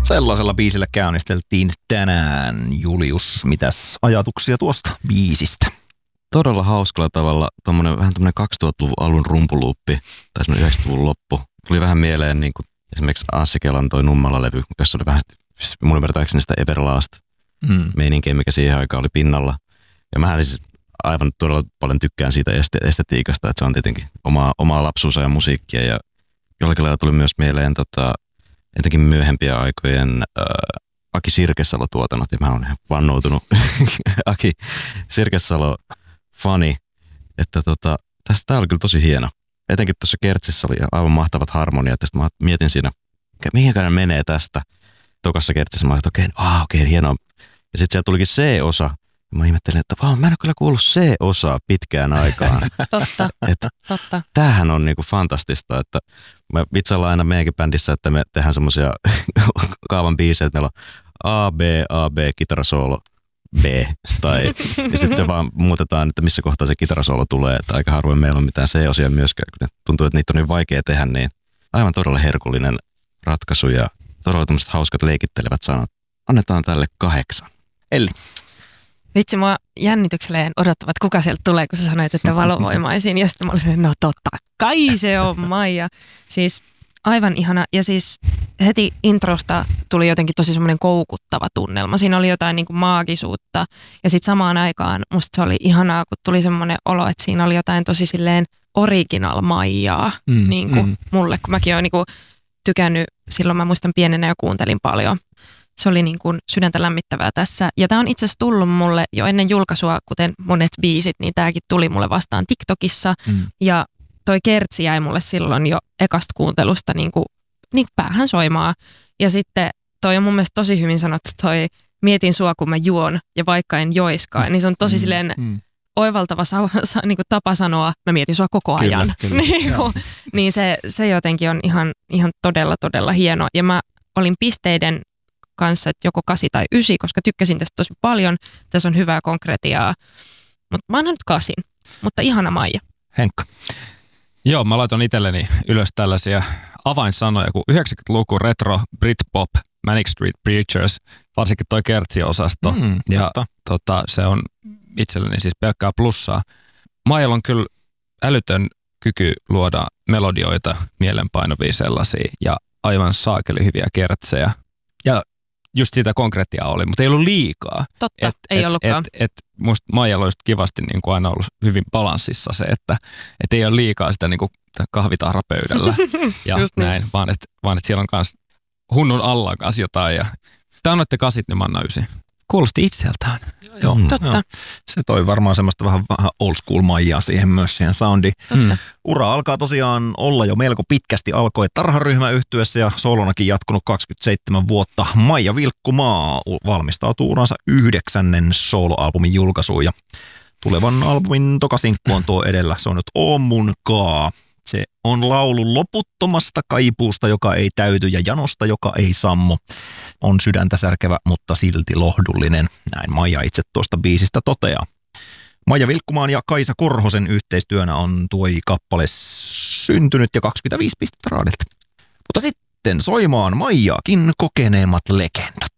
Sellaisella biisillä käynnisteltiin tänään. Julius, mitäs ajatuksia tuosta biisistä? Todella hauskalla tavalla vähän tommonen 2000-luvun alun rumpuluuppi, tai semmoinen 90-luvun loppu. Tuli vähän mieleen niin kuin esimerkiksi Anssi Kelan toi Nummala-levy, jossa oli vähän mun ymmärtääkseni sitä Everlast-meininkiä, mikä siihen aikaan oli pinnalla. Ja mähän siis aivan todella paljon tykkään siitä estetiikasta, että se on tietenkin omaa lapsuusa ja musiikkia. Ja jollakin lailla tuli myös mieleen etenkin myöhempiä aikojen Aki Sirkesalo-tuotannot, ja mä oon ihan vannoutunut Aki Sirkesalo-fani, että tää oli kyllä tosi hieno. Etenkin tuossa kertsissä oli aivan mahtavat harmoniat, ja sitten mä mietin siinä, mihinkäinen menee tästä. Tokassa kertsissä mä ajattelin, että okei, hienoa. Ja sitten siellä tulikin C-osa, ja mä ihmettelin, että mä en ole kyllä kuullut C-osaa pitkään aikaan. Totta. Tämähän on niinku fantastista, että me vitsaillaan aina meidänkin bändissä, että me tehdään semmoisia kaavan biisejä, että meillä on A, B, kitarasoolo, B. Ja sitten se vaan muutetaan, että missä kohtaa se kitarasoolo tulee. Että aika harvoin meillä on mitään C-osia myöskään, kun tuntuu, että niitä on niin vaikea tehdä. Niin aivan todella herkullinen ratkaisu ja todella tämmöiset hauskat leikittelevät sanat. Annetaan tälle 8. Elli. Vitsi, mua jännitykselleen odottavat, kuka sieltä tulee, kun sä sanoit, että valovoimaisiin. Ja sitten mä olisin, no totta kai se on Maija. Siis aivan ihana. Ja siis heti introsta tuli jotenkin tosi semmoinen koukuttava tunnelma. Siinä oli jotain niin kuin maagisuutta. Ja sitten samaan aikaan musta se oli ihanaa, kun tuli semmoinen olo, että siinä oli jotain tosi silleen original Maijaa. Niin kuin mulle, kun mäkin oon niin kuin tykännyt, silloin mä muistan pienenä jo kuuntelin paljon. Se oli niin kuin sydäntä lämmittävää tässä. Ja tää on itse asiassa tullut mulle jo ennen julkaisua, kuten monet biisit, niin tääkin tuli mulle vastaan TikTokissa. Ja toi kertsi jäi mulle silloin jo ekasta kuuntelusta niin kuin päähän soimaa. Ja sitten toi on mun mielestä tosi hyvin sanottu toi mietin sua, kun mä juon ja vaikka en joiskaan. Niin se on tosi silleen oivaltava niin kuin tapa sanoa, mä mietin sua koko ajan. Kyllä. Niin se jotenkin on ihan todella hieno. Ja mä olin pisteiden kanssa, että joko 8 tai 9, koska tykkäsin tästä tosi paljon. Tässä on hyvää konkretiaa. Mutta mä annan nyt 8. Mutta ihana Maija. Henkka. Joo, mä laitan itselleni ylös tällaisia avainsanoja kuin 90-luku, retro, Britpop, Manic Street Preachers, varsinkin toi kertsiosasto. Ja se on itselleni siis pelkkää plussaa. Maijalla on kyllä älytön kyky luoda melodioita, mielenpainuvia sellaisia ja aivan saakeli hyviä kertsejä. Ja just sitä konkretiaa oli, mutta ei ollut liikaa. Totta, ei ollutkaan. Musta Maijalla olisi kivasti niin kuin aina ollut hyvin balanssissa se, että ei ole liikaa sitä niin kuin kahvitahrapöydällä ja näin, niin. vaan että siellä on myös hunnun alla kanssa jotain. Ja te annoitte 8, niin mä annan 9. Kuulosti itseltään. Joo, totta. Joo. Se toi varmaan semmoista vähän old school Maijaa siihen soundiin. Ura alkaa tosiaan olla jo melko pitkästi, alkoi tarharyhmä yhtyessä ja solonakin jatkunut 27 vuotta. Maija Vilkkumaa valmistautuu uransa 9. soloalbumin julkaisuun ja tulevan albumin toka sinkku on tuo edellä. Se on nyt O mun kaa. Se on laulu loputtomasta kaipuusta, joka ei täyty ja janosta, joka ei sammu. On sydäntä särkevä, mutta silti lohdullinen. Näin Maija itse tuosta biisistä toteaa. Maija Vilkkumaan ja Kaisa Korhosen yhteistyönä on tuo kappale syntynyt ja 25 pistettä raadilta. Mutta sitten soimaan Maijaakin kokeneemmat legendat.